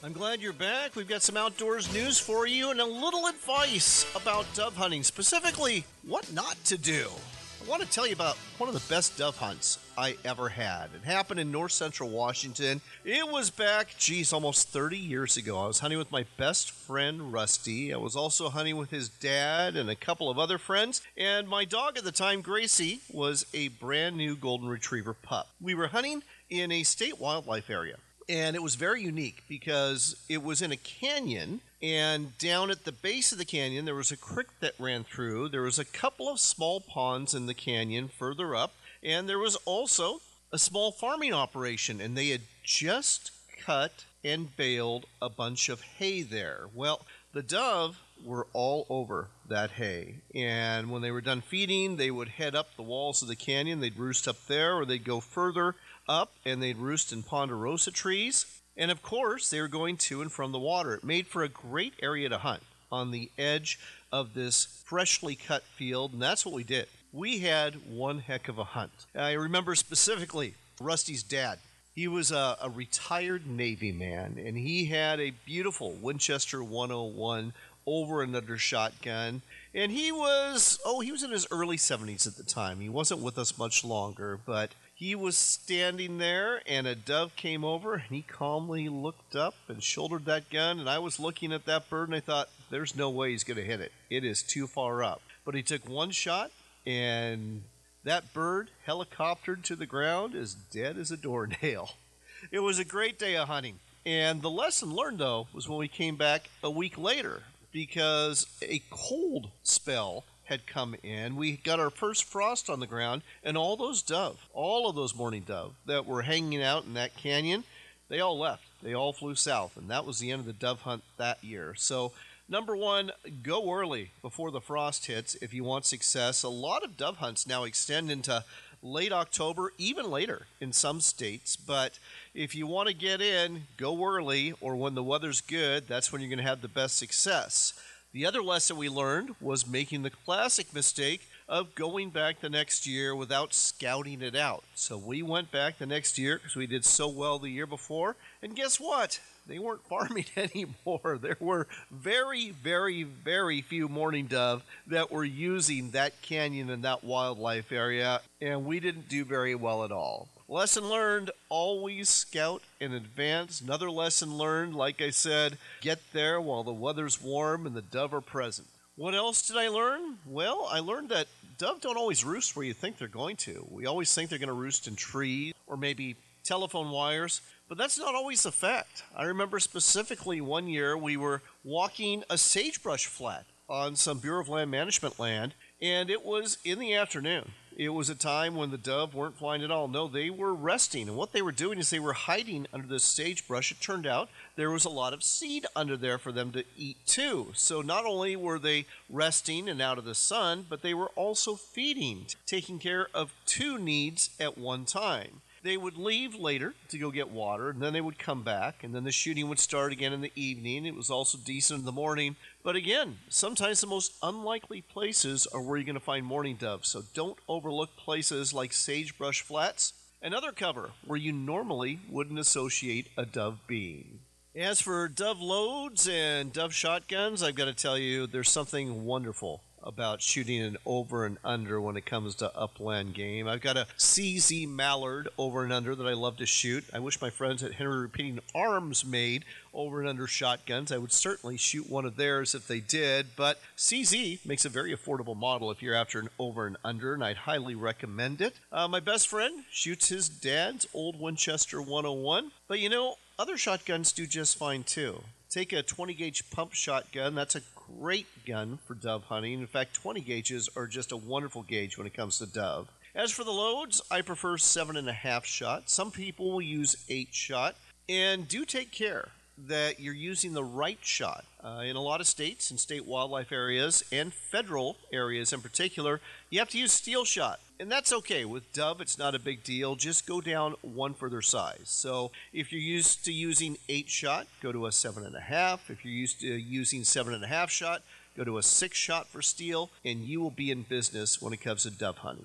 I'm glad you're back. We've got some outdoors news for you and a little advice about dove hunting, specifically what not to do. I want to tell you about one of the best dove hunts I ever had. It happened in north central Washington. It was back, almost 30 years ago. I was hunting with my best friend, Rusty. I was also hunting with his dad and a couple of other friends. And my dog at the time, Gracie, was a brand new golden retriever pup. We were hunting in a state wildlife area. And it was very unique because it was in a canyon, and down at the base of the canyon there was a creek that ran through. There was a couple of small ponds in the canyon further up, and there was also a small farming operation, and they had just cut and baled a bunch of hay there. Well, the dove were all over that hay, and when they were done feeding, they would head up the walls of the canyon. They'd roost up there, or they'd go further up and they'd roost in ponderosa trees. And of course, they were going to and from the water. It made for a great area to hunt on the edge of this freshly cut field, and that's what we did. We had one heck of a hunt. I remember specifically Rusty's dad. He was a retired Navy man, and he had a beautiful Winchester 101 over and under shotgun, and he was in his early 70s at the time. He wasn't with us much longer, but he was standing there, and a dove came over, and he calmly looked up and shouldered that gun, and I was looking at that bird, and I thought, there's no way he's going to hit it. It is too far up. But he took one shot, and that bird helicoptered to the ground as dead as a doornail. It was a great day of hunting. And the lesson learned, though, was when we came back a week later, because a cold spell had come in. We got our first frost on the ground, and all of those mourning dove that were hanging out in that canyon, they all left. They all flew south, and that was the end of the dove hunt that year. So, number one, go early before the frost hits if you want success. A lot of dove hunts now extend into late October, even later in some states. But if you want to get in, go early, or when the weather's good, that's when you're going to have the best success. The other lesson we learned was making the classic mistake of going back the next year without scouting it out. So we went back the next year because we did so well the year before, and guess what? They weren't farming anymore. There were very, very, very few mourning dove that were using that canyon and that wildlife area, and we didn't do very well at all. Lesson learned, always scout in advance. Another lesson learned, like I said, get there while the weather's warm and the dove are present. What else did I learn? Well, I learned that dove don't always roost where you think they're going to. We always think they're going to roost in trees or maybe telephone wires, but that's not always the fact. I remember specifically one year we were walking a sagebrush flat on some Bureau of Land Management land, and it was in the afternoon. It was a time when the dove weren't flying at all. No, they were resting, and what they were doing is they were hiding under this sagebrush. It turned out there was a lot of seed under there for them to eat too. So not only were they resting and out of the sun, but they were also feeding, taking care of two needs at one time. They would leave later to go get water, and then they would come back, and then the shooting would start again in the evening. It was also decent in the morning. But again, sometimes the most unlikely places are where you're going to find mourning doves, so don't overlook places like sagebrush flats and other cover where you normally wouldn't associate a dove being. As for dove loads and dove shotguns, I've got to tell you, there's something wonderful about shooting an over and under when it comes to upland game. I've got a CZ Mallard over and under that I love to shoot. I wish my friends at Henry Repeating Arms made over and under shotguns. I would certainly shoot one of theirs if they did, but CZ makes a very affordable model if you're after an over and under, and I'd highly recommend it. My best friend shoots his dad's old Winchester 101, but you know, other shotguns do just fine too. Take a 20 gauge pump shotgun. That's a great gun for dove hunting. In fact, 20 gauges are just a wonderful gauge when it comes to dove. As for the loads, I prefer 7.5 shot. Some people will use 8 shot. And do take care that you're using the right shot. In a lot of states and state wildlife areas and federal areas in particular, you have to use steel shot. And that's okay. With dove, it's not a big deal. Just go down one further size. So if you're used to using 8 shot, go to a 7.5. If you're used to using 7.5 shot, go to a 6 shot for steel, and you will be in business when it comes to dove hunting.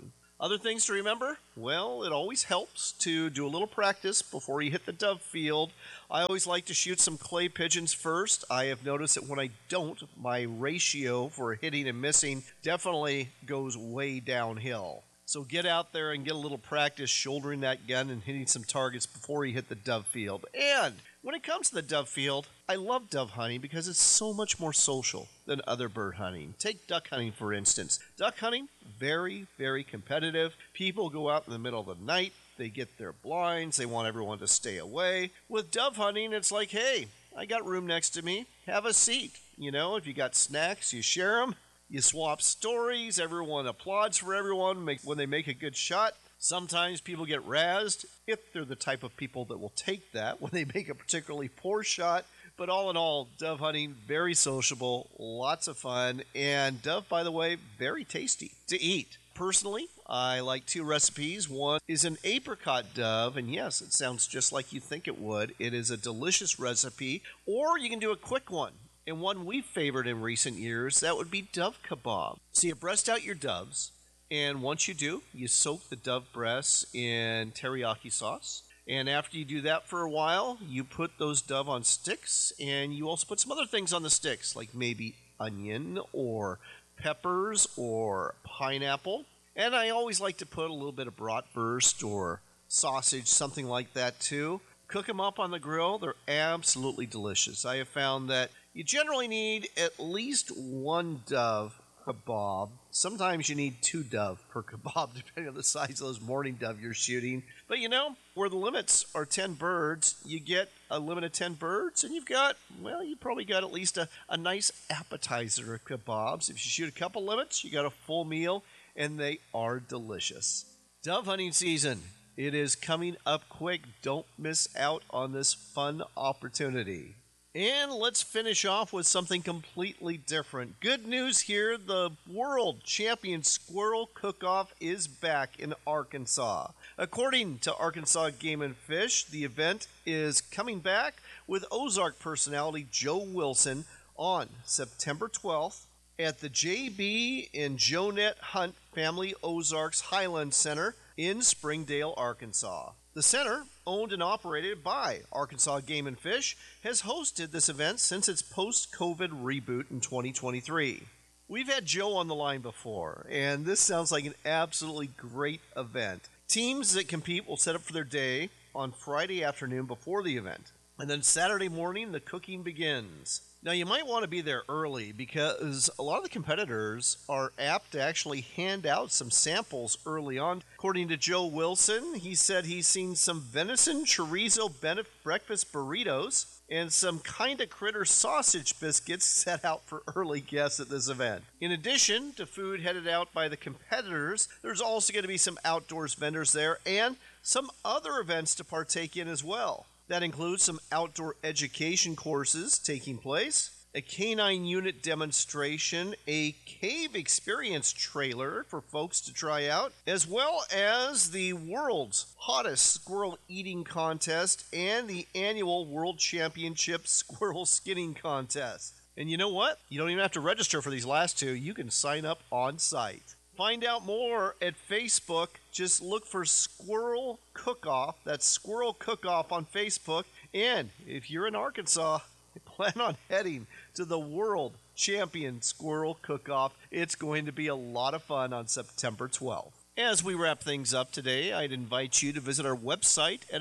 Other things to remember? Well, it always helps to do a little practice before you hit the dove field. I always like to shoot some clay pigeons first. I have noticed that when I don't, my ratio for hitting and missing definitely goes way downhill. So get out there and get a little practice shouldering that gun and hitting some targets before you hit the dove field. And when it comes to the dove field, I love dove hunting because it's so much more social than other bird hunting. Take duck hunting, for instance. Duck hunting, very, very competitive. People go out in the middle of the night. They get their blinds. They want everyone to stay away. With dove hunting, it's like, hey, I got room next to me. Have a seat. You know, if you got snacks, you share them. You swap stories. Everyone applauds for everyone when they make a good shot. Sometimes people get razzed if they're the type of people that will take that when they make a particularly poor shot. But all in all, dove hunting, very sociable, lots of fun, and dove, by the way, very tasty to eat. Personally, I like two recipes. One is an apricot dove, and yes, it sounds just like you think it would. It is a delicious recipe, or you can do a quick one. And one we've favored in recent years, that would be dove kebab. So you breast out your doves, and once you do, you soak the dove breasts in teriyaki sauce. And after you do that for a while, you put those dove on sticks, and you also put some other things on the sticks, like maybe onion or peppers or pineapple. And I always like to put a little bit of bratwurst or sausage, something like that too. Cook them up on the grill. They're absolutely delicious. I have found that you generally need at least one dove kebab. Sometimes you need two dove per kebab, depending on the size of those morning dove you're shooting. But you know, where the limits are 10 birds, you get a limit of 10 birds, and you've got, well, you probably got at least a nice appetizer of kebabs. If you shoot a couple limits, you got a full meal, and they are delicious. Dove hunting season. It is coming up quick. Don't miss out on this fun opportunity. And let's finish off with something completely different. Good news here, the World Champion Squirrel Cook-Off is back in Arkansas. According to Arkansas Game and Fish, the event is coming back with Ozark personality Joe Wilson on September 12th at the J.B. and Jonette Hunt Family Ozarks Highland Center in Springdale, Arkansas. The center, owned and operated by Arkansas Game and Fish, has hosted this event since its post-COVID reboot in 2023. We've had Joe on the line before, and this sounds like an absolutely great event. Teams that compete will set up for their day on Friday afternoon before the event, and then Saturday morning the cooking begins. Now, you might want to be there early because a lot of the competitors are apt to actually hand out some samples early on. According to Joe Wilson, he said he's seen some venison chorizo breakfast burritos and some kinda critter sausage biscuits set out for early guests at this event. In addition to food headed out by the competitors, there's also going to be some outdoors vendors there and some other events to partake in as well. That includes some outdoor education courses taking place, a canine unit demonstration, a cave experience trailer for folks to try out, as well as the world's hottest squirrel eating contest and the annual World Championship Squirrel Skinning Contest. And you know what? You don't even have to register for these last two. You can sign up on site. Find out more at Facebook. Just look for Squirrel Cook-Off. That's Squirrel Cook-Off on Facebook. And if you're in Arkansas, plan on heading to the World Champion Squirrel Cook-Off. It's going to be a lot of fun on September 12th. As we wrap things up today, I'd invite you to visit our website at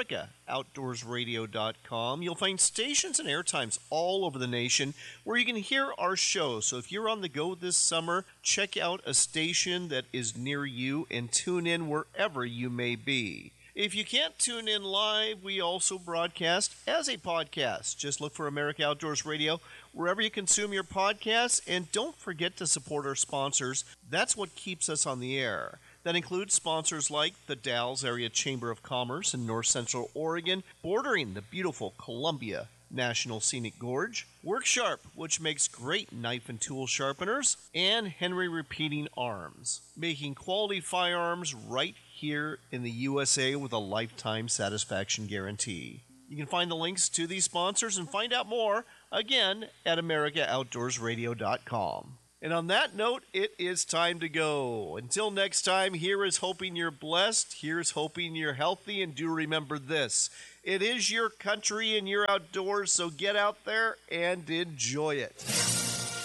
AmericaOutdoorsRadio.com. You'll find stations and airtimes all over the nation where you can hear our show. So if you're on the go this summer, check out a station that is near you and tune in wherever you may be. If you can't tune in live, we also broadcast as a podcast. Just look for America Outdoors Radio wherever you consume your podcasts, and don't forget to support our sponsors. That's what keeps us on the air. That includes sponsors like the Dalles Area Chamber of Commerce in North Central Oregon, bordering the beautiful Columbia National Scenic Gorge, Worksharp, which makes great knife and tool sharpeners, and Henry Repeating Arms, making quality firearms right here in the USA with a lifetime satisfaction guarantee. You can find the links to these sponsors and find out more, again, at AmericaOutdoorsRadio.com. And on that note, it is time to go. Until next time, here is hoping you're blessed. Here's hoping you're healthy. And do remember this: it is your country and you're outdoors, so get out there and enjoy it.